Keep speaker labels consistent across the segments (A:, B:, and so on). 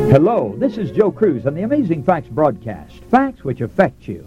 A: Hello, this is Joe Cruz on the Amazing Facts broadcast. Facts which affect you.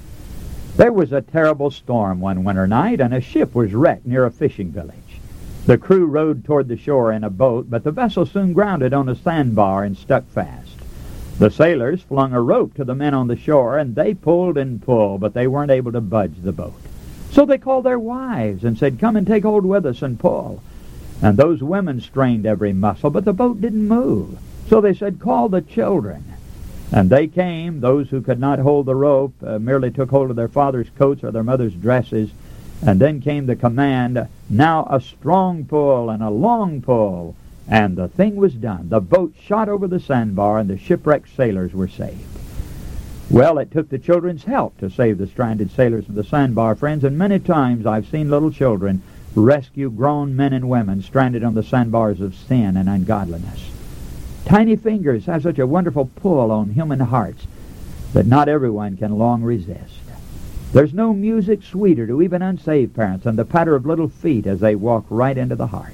A: There was a terrible storm one winter night, and a ship was wrecked near a fishing village. The crew rowed toward the shore in a boat, but the vessel soon grounded on a sandbar and stuck fast. The sailors flung a rope to the men on the shore, and they pulled and pulled, but they weren't able to budge the boat. So they called their wives and said, "Come and take hold with us and pull." And those women strained every muscle, but the boat didn't move. So they said, "Call the children." And they came. Those who could not hold the rope merely took hold of their father's coats or their mother's dresses. And then came the command, "Now a strong pull and a long pull." And the thing was done. The boat shot over the sandbar, and the shipwrecked sailors were saved. Well, it took the children's help to save the stranded sailors of the sandbar, friends, and many times I've seen little children rescue grown men and women stranded on the sandbars of sin and ungodliness. Tiny fingers have such a wonderful pull on human hearts that not everyone can long resist. There's no music sweeter to even unsaved parents than the patter of little feet as they walk right into the heart.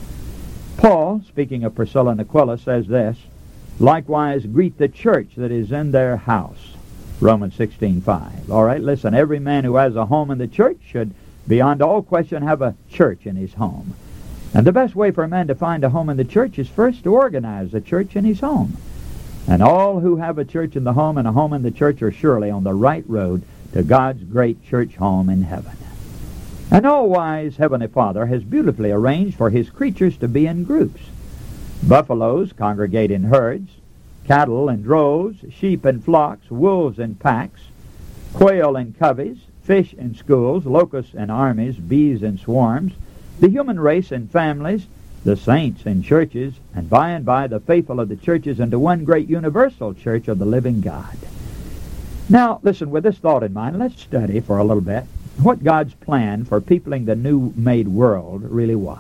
A: Paul, speaking of Priscilla and Aquila, says this, "Likewise greet the church that is in their house." Romans 16:5. All right, listen, every man who has a home in the church should, beyond all question, have a church in his home. And the best way for a man to find a home in the church is first to organize a church in his home. And all who have a church in the home and a home in the church are surely on the right road to God's great church home in heaven. An all-wise Heavenly Father has beautifully arranged for His creatures to be in groups. Buffaloes congregate in herds, cattle in droves, sheep in flocks, wolves in packs, quail in coveys, fish in schools, locusts in armies, bees in swarms, the human race in families, the saints in churches, and by the faithful of the churches into one great universal church of the living God. Now, listen, with this thought in mind, let's study for a little bit what God's plan for peopling the new-made world really was.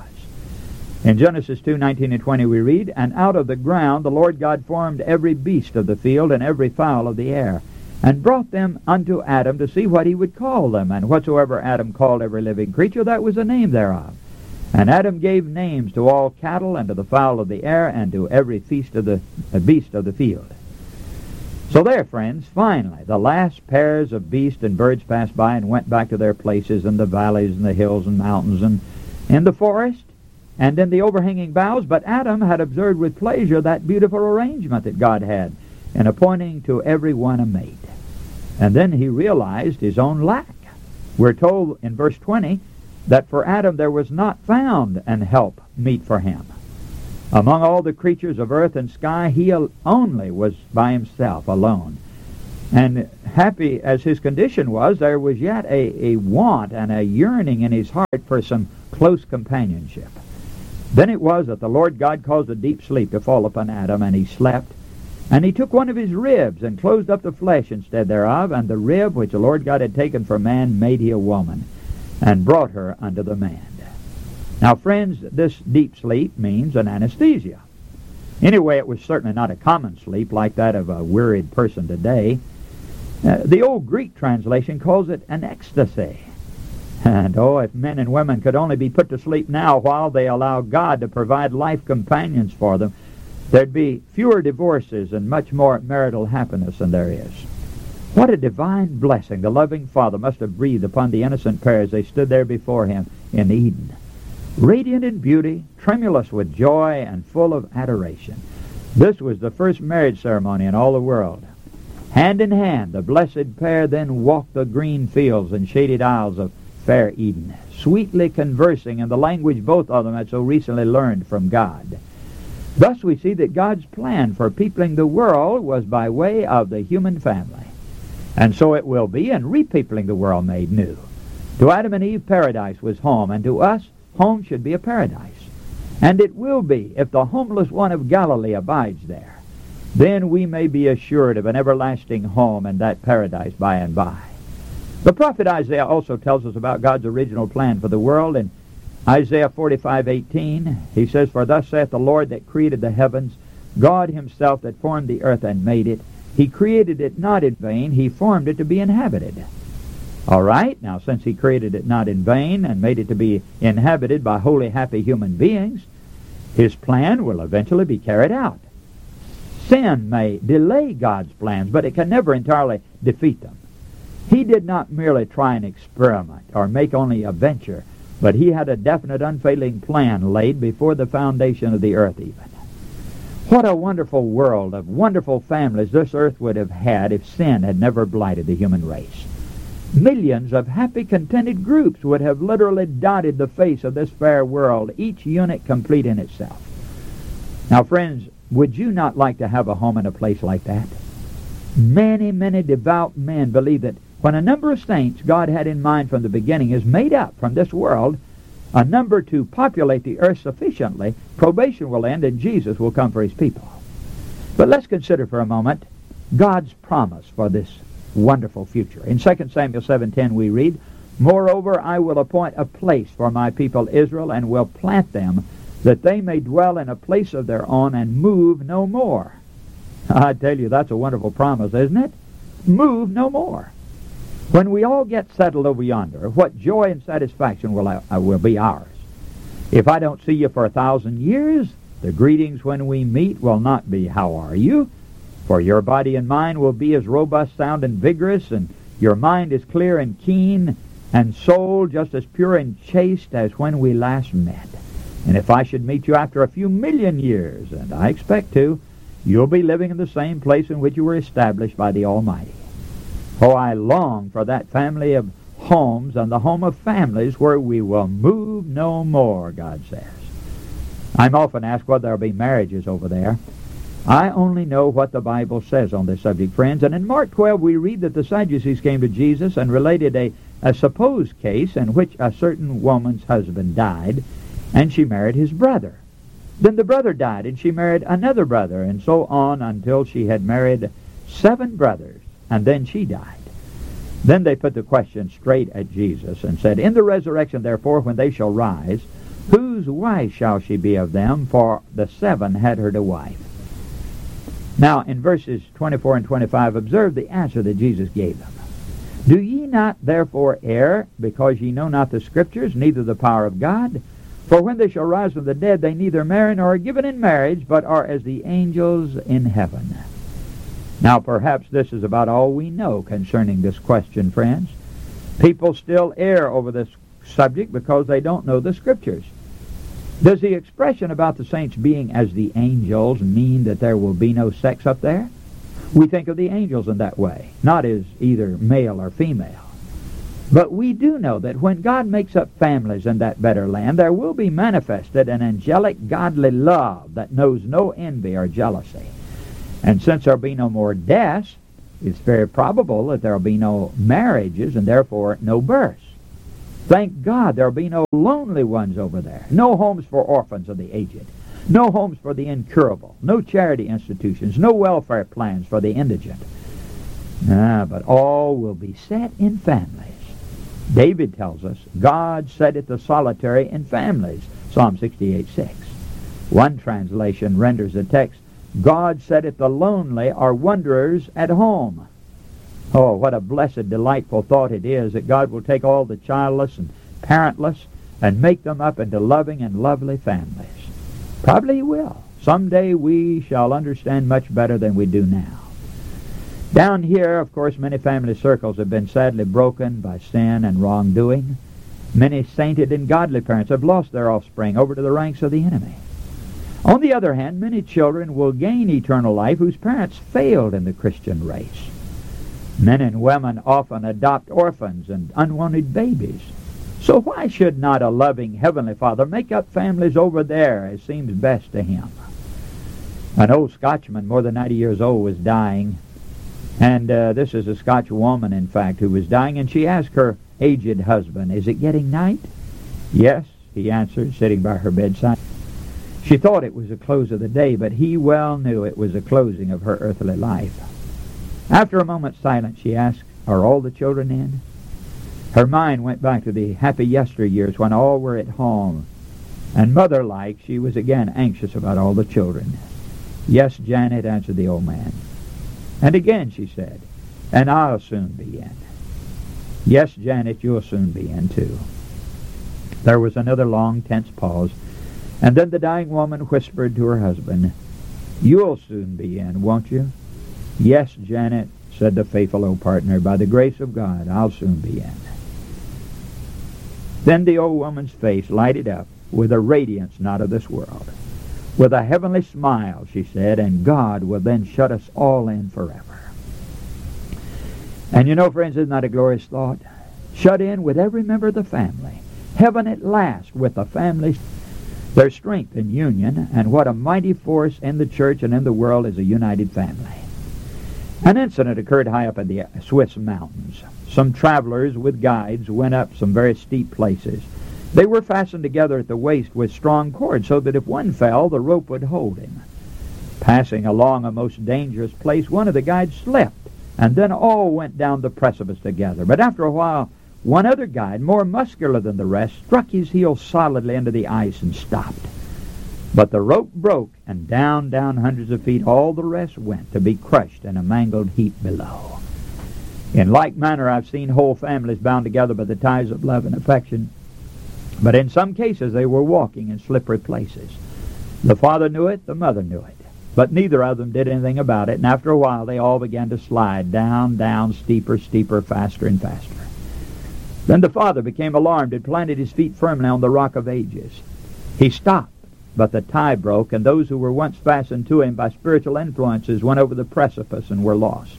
A: In Genesis 2:19 and 20 we read, "And out of the ground the Lord God formed every beast of the field and every fowl of the air, and brought them unto Adam to see what he would call them. And whatsoever Adam called every living creature, that was the name thereof. And Adam gave names to all cattle, and to the fowl of the air, and to every beast of the field." So there, friends, finally, the last pairs of beasts and birds passed by and went back to their places in the valleys and the hills and mountains and in the forest and in the overhanging boughs. But Adam had observed with pleasure that beautiful arrangement that God had in appointing to every one a mate. And then he realized his own lack. We're told in verse 20 that for Adam there was not found an help meet for him. Among all the creatures of earth and sky, he only was by himself, alone. And happy as his condition was, there was yet a want and a yearning in his heart for some close companionship. Then it was that the Lord God caused a deep sleep to fall upon Adam, and he slept. And he took one of his ribs and closed up the flesh instead thereof, and the rib which the Lord God had taken from man made he a woman, and brought her unto the man. Now, friends, this deep sleep means an anesthesia. Anyway, it was certainly not a common sleep like that of a wearied person today. The old Greek translation calls it an ecstasy. And oh, if men and women could only be put to sleep now while they allow God to provide life companions for them, there'd be fewer divorces and much more marital happiness than there is. What a divine blessing the loving Father must have breathed upon the innocent pair as they stood there before Him in Eden. Radiant in beauty, tremulous with joy, and full of adoration. This was the first marriage ceremony in all the world. Hand in hand, the blessed pair then walked the green fields and shaded isles of fair Eden, sweetly conversing in the language both of them had so recently learned from God. Thus we see that God's plan for peopling the world was by way of the human family. And so it will be in repeopling the world made new. To Adam and Eve, paradise was home, and to us, home should be a paradise. And it will be if the homeless one of Galilee abides there. Then we may be assured of an everlasting home in that paradise by and by. The prophet Isaiah also tells us about God's original plan for the world. In Isaiah 45:18, he says, "For thus saith the Lord that created the heavens, God himself that formed the earth and made it. He created it not in vain, he formed it to be inhabited." All right, now since he created it not in vain and made it to be inhabited by holy, happy human beings, his plan will eventually be carried out. Sin may delay God's plans, but it can never entirely defeat them. He did not merely try an experiment or make only a venture, but he had a definite, unfailing plan laid before the foundation of the earth even. What a wonderful world of wonderful families this earth would have had if sin had never blighted the human race. Millions of happy, contented groups would have literally dotted the face of this fair world, each unit complete in itself. Now, friends, would you not like to have a home in a place like that? Many, many devout men believe that when a number of saints God had in mind from the beginning is made up from this world, a number to populate the earth sufficiently, probation will end and Jesus will come for his people. But let's consider for a moment God's promise for this wonderful future. In 2 Samuel 7:10 we read, "Moreover, I will appoint a place for my people Israel, and will plant them, that they may dwell in a place of their own and move no more." I tell you, that's a wonderful promise, isn't it? Move no more. When we all get settled over yonder, what joy and satisfaction will be ours. If I don't see you for 1,000 years, the greetings when we meet will not be, "How are you?" For your body and mind will be as robust, sound, and vigorous, and your mind is clear and keen, and soul just as pure and chaste as when we last met. And if I should meet you after a few million years, and I expect to, you'll be living in the same place in which you were established by the Almighty. Oh, I long for that family of homes and the home of families where we will move no more, God says. I'm often asked whether there'll be marriages over there. I only know what the Bible says on this subject, friends. And in Mark 12 we read that the Sadducees came to Jesus and related a supposed case in which a certain woman's husband died, and she married his brother. Then the brother died, and she married another brother, and so on until she had married 7 brothers, and then she died. Then they put the question straight at Jesus and said, "In the resurrection, therefore, when they shall rise, whose wife shall she be of them? For the 7 had her to wife." Now, in verses 24 and 25, observe the answer that Jesus gave them. "Do ye not therefore err, because ye know not the Scriptures, neither the power of God? For when they shall rise from the dead, they neither marry nor are given in marriage, but are as the angels in heaven." Now, perhaps this is about all we know concerning this question, friends. People still err over this subject because they don't know the Scriptures. Does the expression about the saints being as the angels mean that there will be no sex up there? We think of the angels in that way, not as either male or female. But we do know that when God makes up families in that better land, there will be manifested an angelic, godly love that knows no envy or jealousy. And since there will be no more deaths, it's very probable that there will be no marriages and therefore no births. Thank God there will be no lonely ones over there, no homes for orphans of the aged, no homes for the incurable, no charity institutions, no welfare plans for the indigent. But all will be set in families. David tells us, God setteth the solitary in families, Psalm 68:6. One translation renders the text, God setteth the lonely or wanderers at home. Oh, what a blessed, delightful thought it is that God will take all the childless and parentless and make them up into loving and lovely families. Probably He will. Someday we shall understand much better than we do now. Down here, of course, many family circles have been sadly broken by sin and wrongdoing. Many sainted and godly parents have lost their offspring over to the ranks of the enemy. On the other hand, many children will gain eternal life whose parents failed in the Christian race. Men and women often adopt orphans and unwanted babies. So why should not a loving Heavenly Father make up families over there as seems best to Him? An old Scotchman, more than 90 years old, was dying. And this is a Scotch woman, in fact, who was dying. And she asked her aged husband, "Is it getting night?" "Yes," he answered, sitting by her bedside. She thought it was the close of the day, but he well knew it was the closing of her earthly life. After a moment's silence, she asked, "Are all the children in?" Her mind went back to the happy yesteryears when all were at home, and mother-like, she was again anxious about all the children. "Yes, Janet," answered the old man. And again she said, "And I'll soon be in." "Yes, Janet, you'll soon be in too." There was another long, tense pause, and then the dying woman whispered to her husband, You'll soon be in, won't you? Yes, Janet, said the faithful old partner. By the grace of God, I'll soon be in. Then the old woman's face lighted up with a radiance not of this world. With a heavenly smile, she said, and God will then shut us all in forever. And you know, friends, isn't that a glorious thought? Shut in with every member of the family. Heaven at last with the family. There's strength in union, and what a mighty force in the church and in the world is a united family. An incident occurred high up in the Swiss mountains. Some travelers with guides went up some very steep places. They were fastened together at the waist with strong cords so that if one fell, the rope would hold him. Passing along a most dangerous place, one of the guides slipped, and then all went down the precipice together. But after a while, one other guide, more muscular than the rest, struck his heel solidly into the ice and stopped. But the rope broke, and down hundreds of feet all the rest went to be crushed in a mangled heap below. In like manner, I've seen whole families bound together by the ties of love and affection. But in some cases, they were walking in slippery places. The father knew it, the mother knew it. But neither of them did anything about it, and after a while, they all began to slide down, steeper, faster and faster. Then the father became alarmed and planted his feet firmly on the rock of ages. He stopped, but the tie broke, and those who were once fastened to him by spiritual influences went over the precipice and were lost.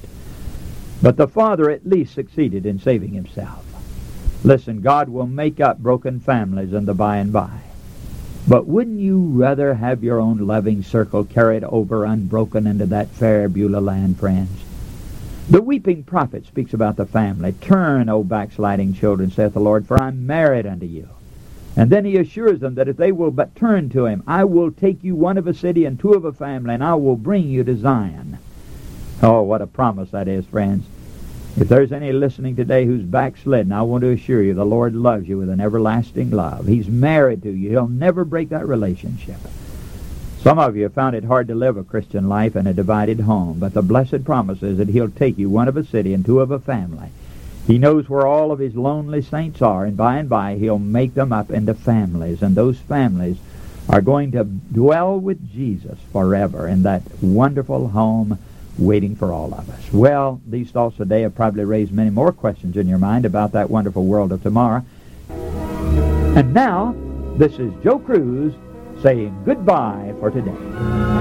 A: But the father at least succeeded in saving himself. Listen, God will make up broken families in the by and by. But wouldn't you rather have your own loving circle carried over unbroken into that fair Beulah land, friends? The weeping prophet speaks about the family. Turn, O backsliding children, saith the Lord, for I'm married unto you. And then he assures them that if they will but turn to him, I will take you one of a city and two of a family, and I will bring you to Zion. Oh, what a promise that is, friends. If there's any listening today who's backslidden, I want to assure you the Lord loves you with an everlasting love. He's married to you. He'll never break that relationship. Some of you have found it hard to live a Christian life in a divided home, but the blessed promise is that he'll take you one of a city and two of a family. He knows where all of his lonely saints are, and by he'll make them up into families, and those families are going to dwell with Jesus forever in that wonderful home waiting for all of us. Well, these thoughts today have probably raised many more questions in your mind about that wonderful world of tomorrow. And now, this is Joe Cruz saying goodbye for today.